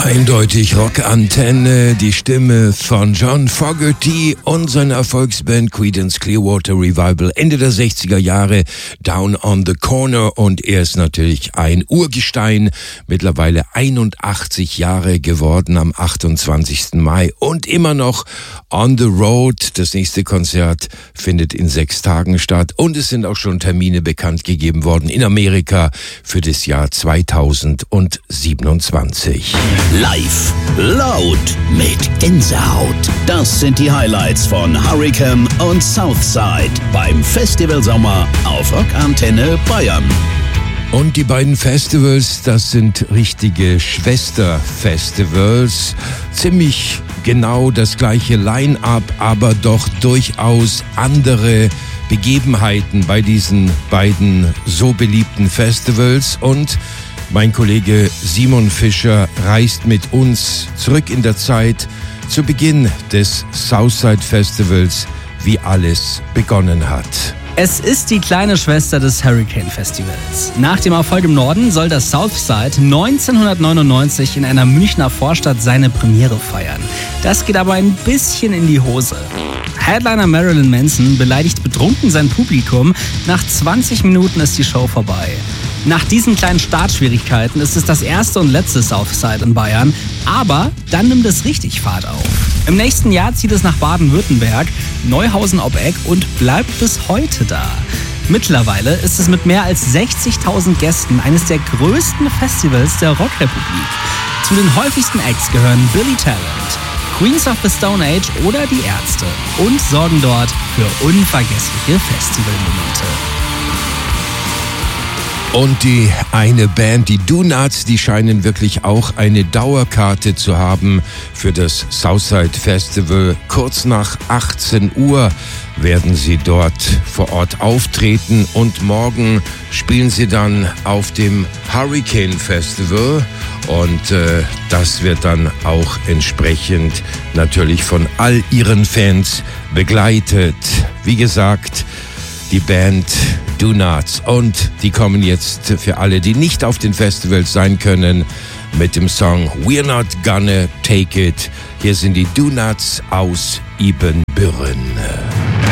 Eindeutig Rockantenne, die Stimme von John Fogerty und seiner Erfolgsband Creedence Clearwater Revival Ende der 60er Jahre, Down on the Corner, und er ist natürlich ein Urgestein, mittlerweile 81 Jahre geworden am 28. Mai und immer noch on the road. Das nächste Konzert findet in 6 Tagen statt und es sind auch schon Termine bekannt gegeben worden in Amerika für das Jahr 2027. Live, laut, mit Gänsehaut. Das sind die Highlights von Hurricane und Southside beim Festival Sommer auf Rockantenne Bayern. Und die beiden Festivals, das sind richtige Schwesterfestivals. Ziemlich genau das gleiche Line-up, aber doch durchaus andere Begebenheiten bei diesen beiden so beliebten Festivals. Und mein Kollege Simon Fischer reist mit uns zurück in der Zeit zu Beginn des Southside Festivals, wie alles begonnen hat. Es ist die kleine Schwester des Hurricane Festivals. Nach dem Erfolg im Norden soll das Southside 1999 in einer Münchner Vorstadt seine Premiere feiern. Das geht aber ein bisschen in die Hose. Headliner Marilyn Manson beleidigt betrunken sein Publikum. Nach 20 Minuten ist die Show vorbei. Nach diesen kleinen Startschwierigkeiten ist es das erste und letzte Southside in Bayern, aber dann nimmt es richtig Fahrt auf. Im nächsten Jahr zieht es nach Baden-Württemberg, Neuhausen ob Eck und bleibt bis heute da. Mittlerweile ist es mit mehr als 60.000 Gästen eines der größten Festivals der Rockrepublik. Zu den häufigsten Acts gehören Billy Talent, Queens of the Stone Age oder die Ärzte und sorgen dort für unvergessliche Festivalmomente. Und die eine Band, die Donuts, die scheinen wirklich auch eine Dauerkarte zu haben für das Southside Festival. Kurz nach 18 Uhr werden sie dort vor Ort auftreten und morgen spielen sie dann auf dem Hurricane Festival. Und das wird dann auch entsprechend natürlich von all ihren Fans begleitet. Wie gesagt, die Band Donuts, und die kommen jetzt für alle, die nicht auf den Festivals sein können, mit dem Song We're Not Gonna Take It. Hier sind die Donuts aus Ibbenbüren.